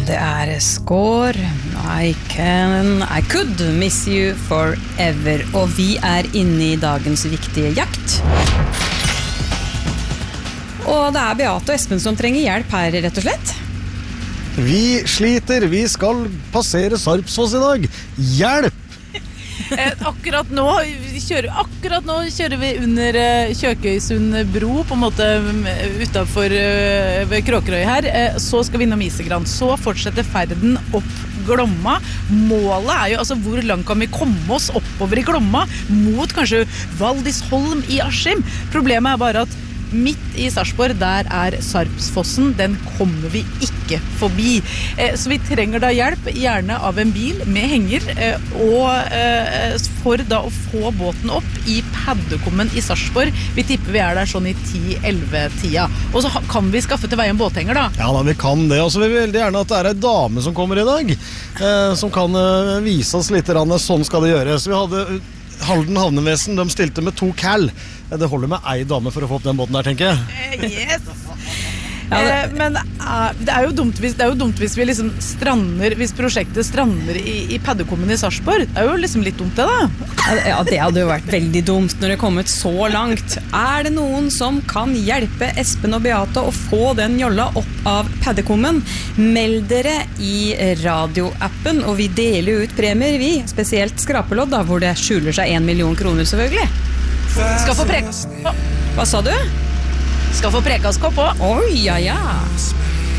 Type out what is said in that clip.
det Score. I could miss you forever. Og vi inne I dagens viktige jakt. Og det Beate og Espen som trenger hjelp her, rett og slett. Vi sliter, vi skal passere Sarpsfoss I dag. Hjelp! Akkurat nå kjører vi under Kjøkøysund bro på en måte utenfor ved Kråkerøy her, så skal vi innom Isegran, så fortsetter ferden opp Glomma. Målet jo, altså hvor langt kan vi komme oss oppover I Glomma mot kanskje Valdisholm I Askim. Problemet bare at midt I Sarpsborg, der Sarpsfossen, den kommer vi ikke forbi. Så vi trenger da hjelp, gjerne av en bil med henger, og for da å få båten opp I Paddekommen I Sarpsborg. Vi tipper vi der sånn I 10-11-tida. Og så kan vi skaffe til vei en båthenger da. Ja da, vi kan det. Og så vil vi veldig gjerne at det en dame som kommer I dag, som kan vise oss litt sånn skal det gjøres. Vi hadde Halden havnevesen, de stilte med 2 kall. Det holder med ei dame for å få opp den båten der, tenker jeg. Yes! Men det jo dumt hvis vi liksom strander, hvis prosjektet strander I Paddekommen I Sarpsborg. Det jo liksom litt dumt det da. Ja, det hadde jo vært veldig dumt når det kommet så langt. Det noen som kan hjelpe Espen og Beate å få den jolla opp av Paddekommen? Meld dere I radioappen, og vi deler ut premier vi, spesielt skrapelodd da, hvor det skjuler seg 1 million kroner selvfølgelig. Skal få prekaskopp. Hva sa du? Skal få prekaskopp også. Oi, ja.